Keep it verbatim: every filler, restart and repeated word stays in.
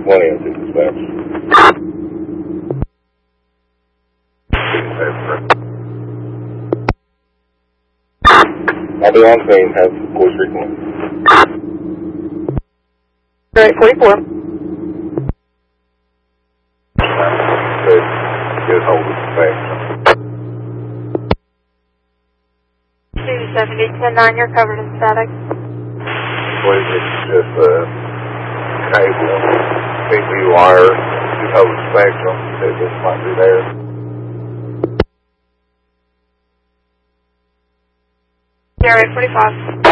twenty and two dispatch. I'll be on scene, have voice recording. Alright, forty-four. Good. Get hold of the spectrum. two seventy, ten nine, you're covered in static. Well, it's just a cable, P V wire, get hold of the spectrum, that this might be there. Alright, forty-five.